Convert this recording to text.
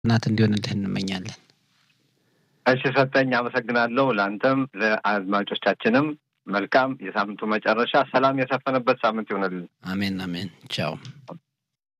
ናት እንዲሆንልህ እንመኛለን። እሺ ሰጠኝ አመሰግናለሁ። ላንተም ለአድማጮቻችንም መልካም የሳምንቱ መጨረሻ ሰላም የሰፈነበት ሳምንት ይሆንልን። አሜን አሜን። ቻው